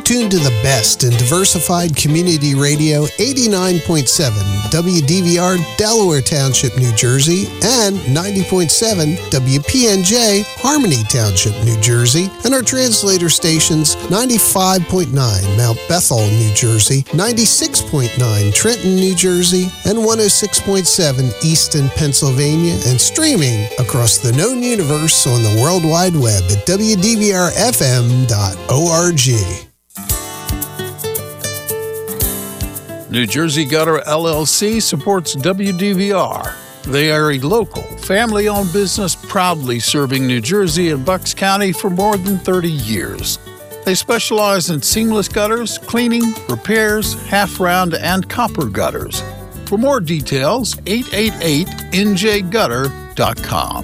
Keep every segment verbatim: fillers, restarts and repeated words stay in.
tuned to the best in diversified community radio, eighty-nine point seven W D V R, Delaware Township, New Jersey, and ninety point seven W P N J, Harmony Township, New Jersey, and our translator stations, ninety-five point nine Mount Bethel, New Jersey, ninety-six point nine Trenton, New Jersey, and one oh six point seven Easton, Pennsylvania, and streaming across the known universe on the World Wide Web at W D V R F M dot org. New Jersey Gutter L L C supports W D V R. They are a local, family-owned business proudly serving New Jersey and Bucks County for more than thirty years. They specialize in seamless gutters, cleaning, repairs, half-round, and copper gutters. For more details, eight eight eight N J gutter dot com.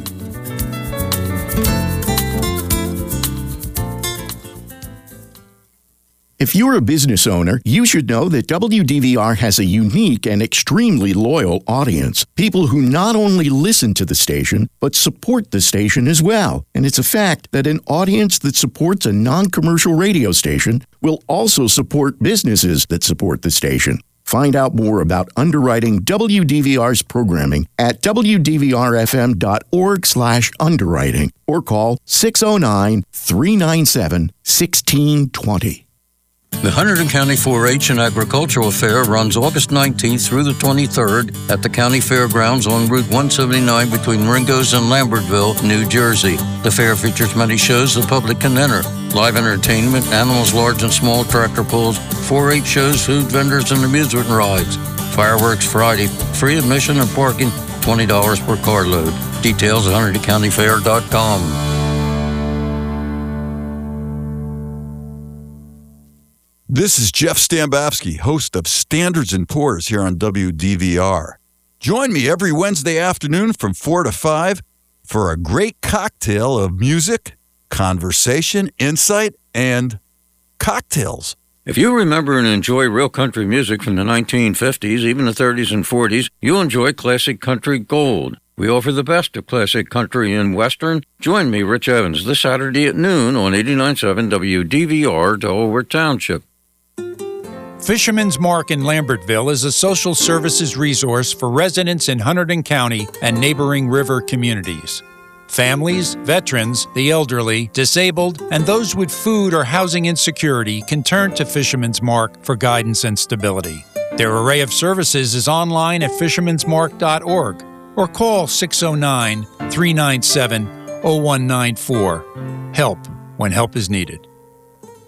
If you're a business owner, you should know that W D V R has a unique and extremely loyal audience. People who not only listen to the station, but support the station as well. And it's a fact that an audience that supports a non-commercial radio station will also support businesses that support the station. Find out more about underwriting W D V R's programming at W D V R F M dot org slash underwriting or call six oh nine, three nine seven, one six two zero. The Hunterdon County four H and Agricultural Fair runs August nineteenth through the twenty-third at the County Fairgrounds on Route one seventy-nine between Ringo's and Lambertville, New Jersey. The fair features many shows the public can enter. Live entertainment, animals large and small, tractor pulls, four H shows, food vendors, and amusement rides. Fireworks Friday, free admission and parking, twenty dollars per carload. Details at Hunterdon County Fair dot com. This is Jeff Stambowski, host of Standards and Pours here on W D V R. Join me every Wednesday afternoon from four to five for a great cocktail of music, conversation, insight, and cocktails. If you remember and enjoy real country music from the nineteen fifties, even the thirties and forties, you'll enjoy Classic Country Gold. We offer the best of classic country and western. Join me, Rich Evans, this Saturday at noon on eighty-nine point seven W D V R, Delaware Township. Fisherman's Mark in Lambertville is a social services resource for residents in Hunterdon County and neighboring river communities. Families, veterans, the elderly, disabled, and those with food or housing insecurity can turn to Fisherman's Mark for guidance and stability. Their array of services is online at fishermans mark dot org or call six oh nine, three nine seven, oh one nine four. Help when help is needed.